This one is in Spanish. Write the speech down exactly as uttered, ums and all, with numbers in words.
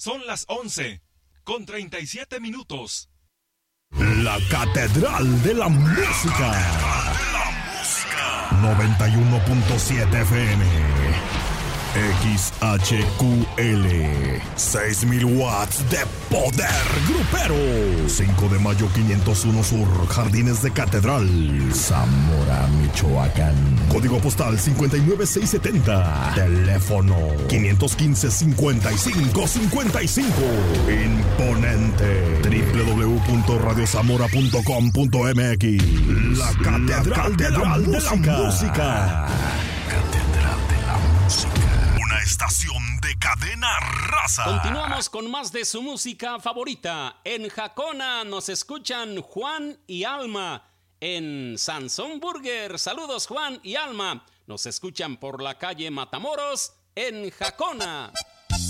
Son las once con treinta y siete minutos. La Catedral de la Música. noventa y uno punto siete F M. X H Q L. seis mil watts de poder grupero. cinco de mayo quinientos uno Sur, Jardines de Catedral, Zamora, Michoacán. Código postal cincuenta y nueve seis setenta. Teléfono quinientos quince, cincuenta y cinco cincuenta y cinco. Imponente. doble u doble u doble u punto radio zamora punto com punto m x. La Catedral, La Catedral de, la de la Música. Catedral de la Música. Una estación de cadena raza. Continuamos con más de su música favorita. En Jacona nos escuchan Juan y Alma. En Sansón Burger, saludos Juan y Alma. Nos escuchan por la calle Matamoros en Jacona.